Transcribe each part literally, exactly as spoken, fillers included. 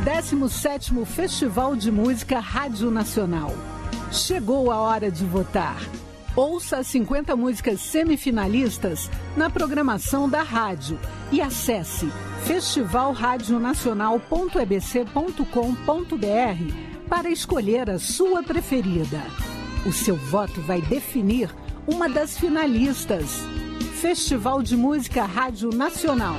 décimo sétimo Festival de Música Rádio Nacional. Chegou a hora de votar. Ouça as cinquenta músicas semifinalistas na programação da rádio e acesse festival radio nacional ponto e b c ponto com ponto b r para escolher a sua preferida. O seu voto vai definir uma das finalistas. Festival de Música Rádio Nacional.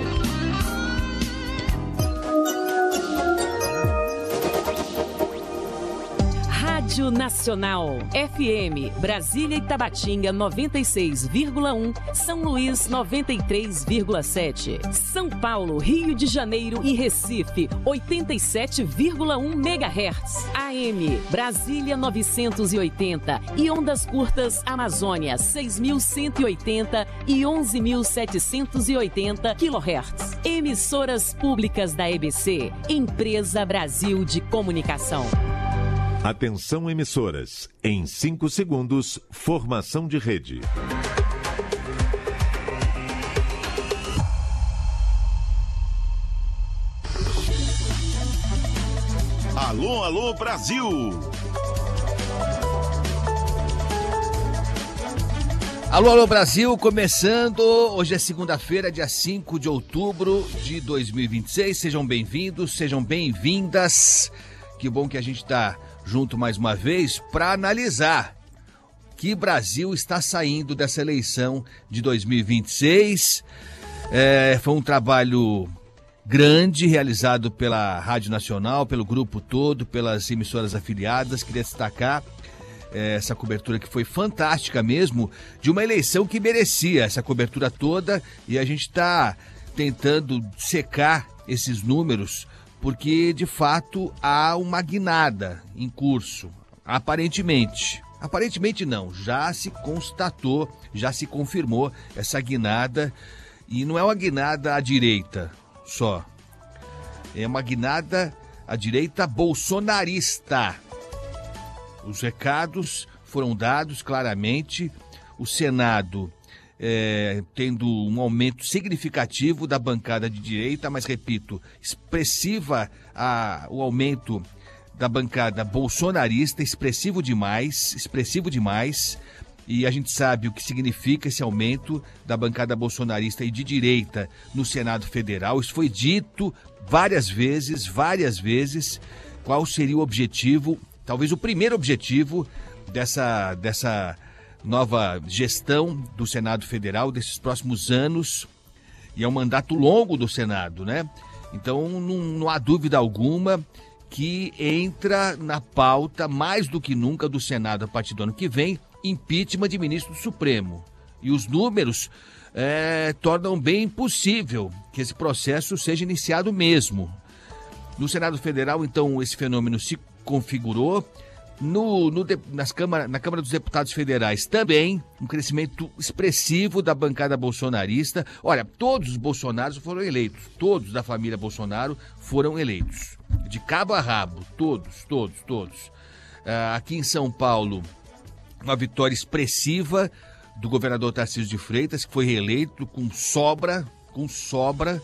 Rádio Nacional, F M, Brasília e Tabatinga noventa e seis vírgula um, São Luís noventa e três vírgula sete, São Paulo, Rio de Janeiro e Recife oitenta e sete vírgula um megahertz, A M, Brasília novecentos e oitenta e ondas curtas Amazônia seis mil cento e oitenta e onze mil setecentos e oitenta quilohertz. Emissoras públicas da E B C, Empresa Brasil de Comunicação. Atenção emissoras, em cinco segundos, formação de rede. Alô, alô, Brasil! Alô, alô, Brasil, começando, hoje é segunda-feira, dia cinco de outubro de dois mil e vinte e seis, sejam bem-vindos, sejam bem-vindas, que bom que a gente está junto mais uma vez para analisar que Brasil está saindo dessa eleição de dois mil e vinte e seis. É, foi um trabalho grande realizado pela Rádio Nacional, pelo grupo todo, pelas emissoras afiliadas. Queria destacar é, essa cobertura que foi fantástica mesmo, de uma eleição que merecia essa cobertura toda, e a gente está tentando secar esses números, porque, de fato, há uma guinada em curso, aparentemente. Aparentemente não, já se constatou, já se confirmou essa guinada, e não é uma guinada à direita só, é uma guinada à direita bolsonarista. Os recados foram dados claramente, o Senado É, tendo um aumento significativo da bancada de direita, mas repito, expressiva a, o aumento da bancada bolsonarista, expressivo demais, expressivo demais, e a gente sabe o que significa esse aumento da bancada bolsonarista e de direita no Senado Federal. Isso foi dito várias vezes, várias vezes, qual seria o objetivo, talvez o primeiro objetivo dessa... dessa nova gestão do Senado Federal desses próximos anos, e é um mandato longo do Senado, né? Então não, não há dúvida alguma que entra na pauta mais do que nunca do Senado a partir do ano que vem, impeachment de ministro do Supremo. E os números é, tornam bem impossível que esse processo seja iniciado mesmo. No Senado Federal, então, esse fenômeno se configurou. No, no, nas Câmara, na Câmara dos Deputados Federais também, um crescimento expressivo da bancada bolsonarista. Olha, todos os Bolsonaros foram eleitos, todos da família Bolsonaro foram eleitos, de cabo a rabo, todos, todos, todos. Uh, aqui em São Paulo, uma vitória expressiva do governador Tarcísio de Freitas, que foi reeleito com sobra, com sobra.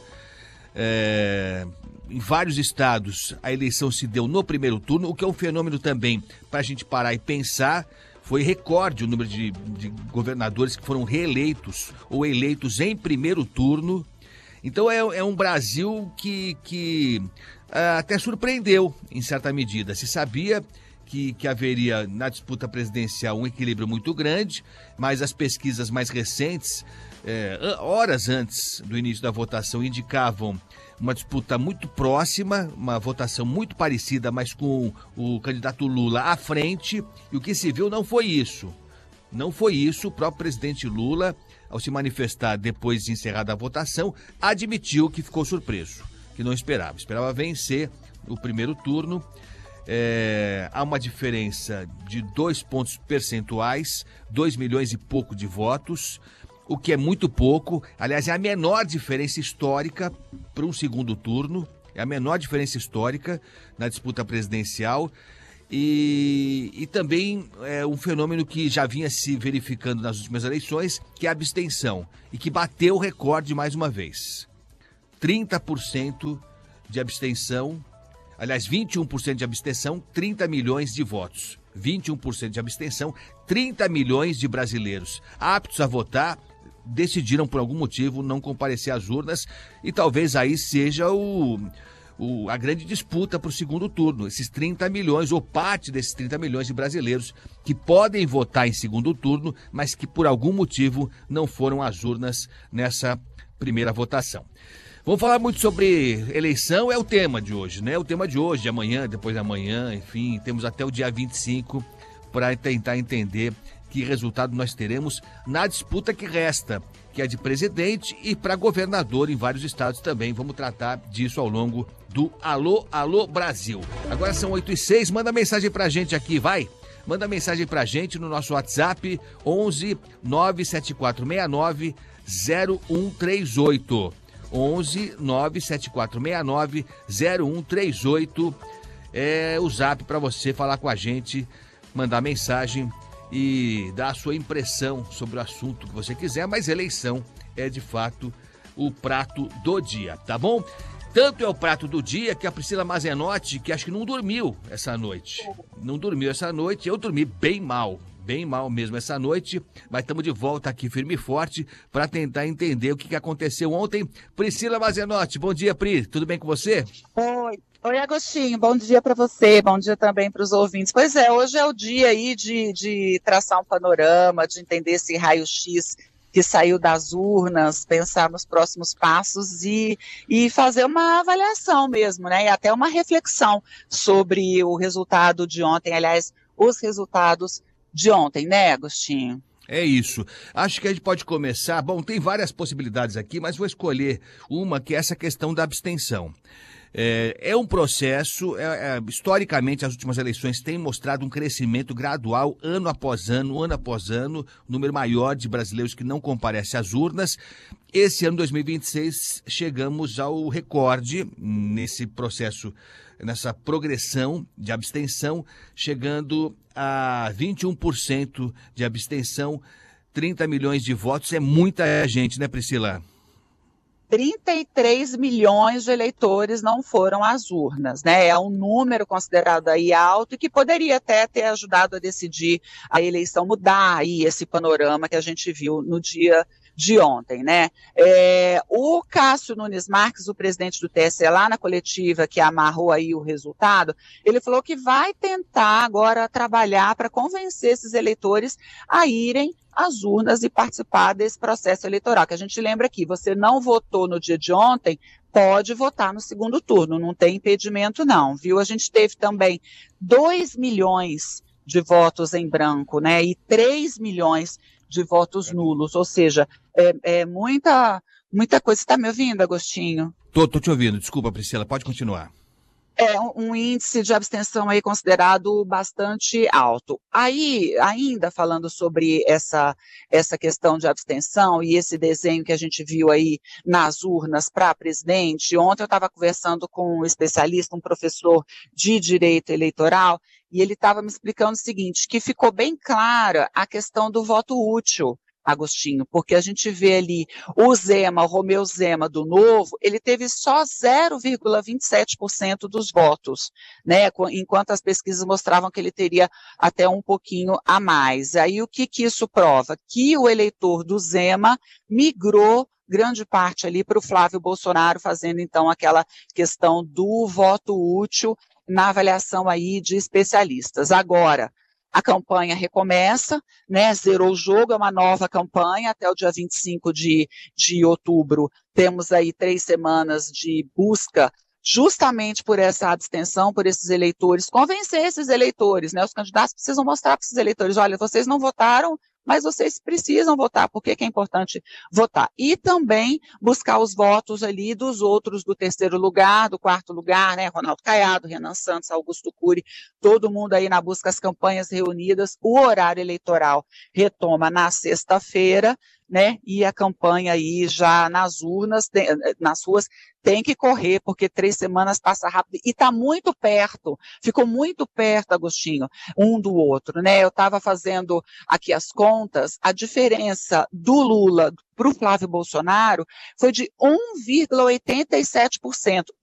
É, em vários estados a eleição se deu no primeiro turno, o que é um fenômeno também para a gente parar e pensar. Foi recorde o número de, de governadores que foram reeleitos ou eleitos em primeiro turno. Então é, é um Brasil que, que uh, até surpreendeu em certa medida. Se sabia que, que haveria na disputa presidencial um equilíbrio muito grande, mas as pesquisas mais recentes, é, horas antes do início da votação, indicavam uma disputa muito próxima, uma votação muito parecida, mas com o candidato Lula à frente, e o que se viu não foi isso. Não foi isso. O próprio presidente Lula, ao se manifestar depois de encerrada a votação, admitiu que ficou surpreso, que não esperava. Esperava vencer o primeiro turno. É, há uma diferença de dois pontos percentuais, dois milhões e pouco de votos, o que é muito pouco. Aliás, é a menor diferença histórica para um segundo turno, é a menor diferença histórica na disputa presidencial. E, e também é um fenômeno que já vinha se verificando nas últimas eleições, que é a abstenção, e que bateu o recorde mais uma vez. trinta por cento de abstenção, aliás, vinte e um por cento de abstenção, trinta milhões de votos. vinte e um por cento de abstenção, trinta milhões de brasileiros aptos a votar decidiram por algum motivo não comparecer às urnas e talvez aí seja o, o, a grande disputa para o segundo turno. Esses trinta milhões ou parte desses trinta milhões de brasileiros que podem votar em segundo turno, mas que por algum motivo não foram às urnas nessa primeira votação. Vamos falar muito sobre eleição, é o tema de hoje, né? O tema de hoje, de amanhã, depois da manhã, enfim, temos até o dia vinte e cinco para tentar entender que resultado nós teremos na disputa que resta, que é de presidente e para governador em vários estados também. Vamos tratar disso ao longo do Alô, Alô Brasil. Agora são oito e seis, manda mensagem pra gente aqui, vai! Manda mensagem pra gente no nosso WhatsApp onze nove sete quatro seis nove zero um três oito. onze nove sete quatro seis nove zero um três oito é o zap para você falar com a gente, mandar mensagem e dar a sua impressão sobre o assunto que você quiser, mas eleição é de fato o prato do dia, tá bom? Tanto é o prato do dia que a Priscila Mazenotti, que acho que não dormiu essa noite, não dormiu essa noite, eu dormi bem mal. Bem mal mesmo essa noite, mas estamos de volta aqui firme e forte para tentar entender o que, que aconteceu ontem. Priscila Mazenotti, bom dia, Pri, tudo bem com você? Oi, oi Agostinho, bom dia para você, bom dia também para os ouvintes. Pois é, hoje é o dia aí de, de traçar um panorama, de entender esse raio-x que saiu das urnas, pensar nos próximos passos e, e fazer uma avaliação mesmo, né? E até uma reflexão sobre o resultado de ontem, aliás, os resultados de ontem, né, Agostinho? É isso. Acho que a gente pode começar. Bom, tem várias possibilidades aqui, mas vou escolher uma que é essa questão da abstenção. É, é um processo, é, é, historicamente as últimas eleições têm mostrado um crescimento gradual, ano após ano, ano após ano, número maior de brasileiros que não comparecem às urnas. Esse ano, dois mil e vinte e seis, chegamos ao recorde nesse processo, nessa progressão de abstenção, chegando a vinte e um por cento de abstenção, trinta milhões de votos, é muita gente, né, Priscila? trinta e três milhões de eleitores não foram às urnas, né? É um número considerado aí alto e que poderia até ter ajudado a decidir a eleição, mudar aí esse panorama que a gente viu no dia de ontem, né? É, o Cássio Nunes Marques, o presidente do T S E, lá na coletiva que amarrou aí o resultado, ele falou que vai tentar agora trabalhar para convencer esses eleitores a irem às urnas e participar desse processo eleitoral, que a gente lembra aqui, você não votou no dia de ontem, pode votar no segundo turno, não tem impedimento não, viu? A gente teve também dois milhões de votos em branco, né, e três milhões de votos nulos, ou seja, é, é muita, muita coisa. Você está me ouvindo, Agostinho? Tô, tô te ouvindo, desculpa, Priscila, pode continuar. É um, um índice de abstenção aí considerado bastante alto. Aí, ainda falando sobre essa, essa questão de abstenção e esse desenho que a gente viu aí nas urnas para presidente, ontem eu estava conversando com um especialista, um professor de direito eleitoral, e ele estava me explicando o seguinte, que ficou bem clara a questão do voto útil, Agostinho, porque a gente vê ali o Zema, o Romeu Zema do Novo, ele teve só zero vírgula vinte e sete por cento dos votos, né, enquanto as pesquisas mostravam que ele teria até um pouquinho a mais. Aí o que que isso prova? Que o eleitor do Zema migrou grande parte ali para o Flávio Bolsonaro, fazendo então aquela questão do voto útil na avaliação aí de especialistas. Agora, a campanha recomeça, né, zerou o jogo, é uma nova campanha, até o dia vinte e cinco de, de outubro, temos aí três semanas de busca, justamente por essa abstenção, por esses eleitores, convencer esses eleitores, né, os candidatos precisam mostrar para esses eleitores, olha, vocês não votaram, mas vocês precisam votar, por que que é importante votar? E também buscar os votos ali dos outros do terceiro lugar, do quarto lugar, né, Ronaldo Caiado, Renan Santos, Augusto Cury, todo mundo aí na busca, as campanhas reunidas, o horário eleitoral retoma na sexta-feira, né, e a campanha aí já nas urnas, nas ruas, tem que correr, porque três semanas passa rápido, e está muito perto, ficou muito perto, Agostinho, um do outro, né, eu estava fazendo aqui as contas, a diferença do Lula para o Flávio Bolsonaro foi de um vírgula oitenta e sete por cento,